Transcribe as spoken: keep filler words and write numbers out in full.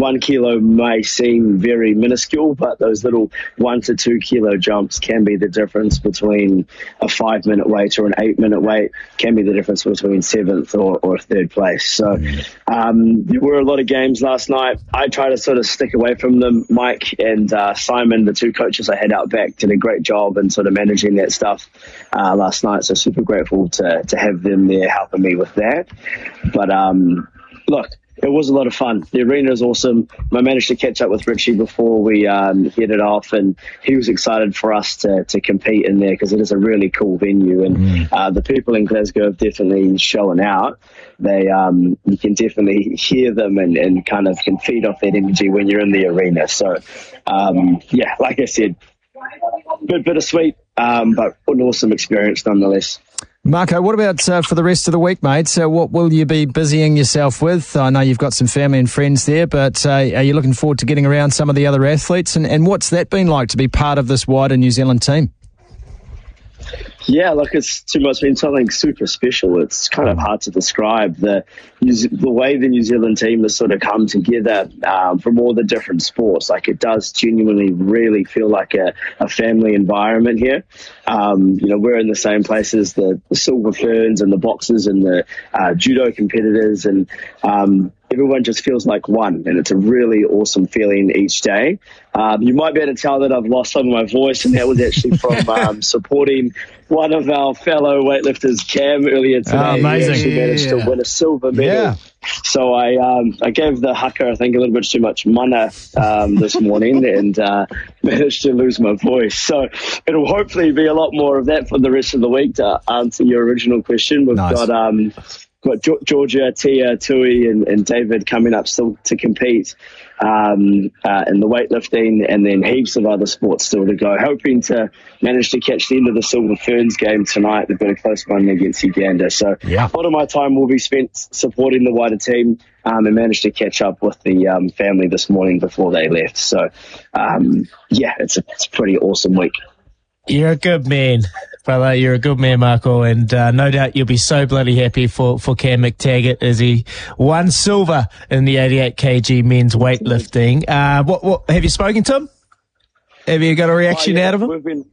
one kilo may seem very minuscule, but those little one to two kilo jumps can be the difference between a five minute wait or an eight minute wait, can be the difference between seventh or, or third place. So um, there were a lot of games last night. I try to sort of stick away from them. Mike and uh, Simon, the two coaches I had out back, did a great job in sort of managing that stuff uh, last night. So super grateful to, to have them there helping me with that. But um, look, it was a lot of fun. The arena is awesome. I managed to catch up with Richie before we um, headed off, and he was excited for us to, to compete in there because it is a really cool venue. And mm. uh, the people in Glasgow have definitely shown out. They, um, you can definitely hear them and, and kind of can feed off that energy when you're in the arena. So, um, yeah, like I said, a bit bittersweet, um, but an awesome experience nonetheless. Marco, what about uh, for the rest of the week, mate? So what will you be busying yourself with? I know you've got some family and friends there, but uh, are you looking forward to getting around some of the other athletes? And, and what's that been like to be part of this wider New Zealand team? Yeah, look, it's too much been something super special. It's kind of hard to describe the the way the New Zealand team has sort of come together um, from all the different sports. Like, it does genuinely really feel like a, a family environment here. Um, you know, we're in the same places, the, the Silver Ferns and the boxers and the uh, judo competitors, and um, everyone just feels like one, and it's a really awesome feeling each day. Um, you might be able to tell that I've lost some of my voice, and that was actually from um, supporting one of our fellow weightlifters, Cam, earlier today. Oh, amazing. He actually managed yeah. to win a silver medal. Yeah. So I um, I gave the haka, I think, a little bit too much mana um, this morning and uh, managed to lose my voice. So it'll hopefully be a lot more of that for the rest of the week. To answer your original question, we've Nice. got... Um, got Georgia, Tia, Tui, and, and David coming up still to compete um, uh, in the weightlifting, and then heaps of other sports still to go. Hoping to manage to catch the end of the Silver Ferns game tonight. They've got a close one against Uganda. So yeah. a lot of my time will be spent supporting the wider team um, and managed to catch up with the um, family this morning before they left. So, um, yeah, it's a, it's a pretty awesome week. You're a good man, brother. You're a good man, Marco, and uh, no doubt you'll be so bloody happy for, for Cam McTaggart as he won silver in the eighty-eight kilogram men's weightlifting. Uh, what, what have you spoken to him? Have you got a reaction oh, yeah, out of him? We've been